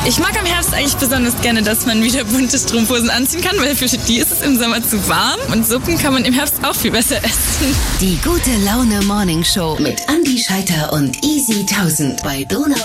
Ich mag am Herbst eigentlich besonders gerne, dass man wieder bunte Strumpfhosen anziehen kann, weil für die ist es im Sommer zu warm und Suppen kann man im Herbst auch viel besser essen. Die gute Laune Morning Show mit Andi Scheiter und Easy 1000 bei Donau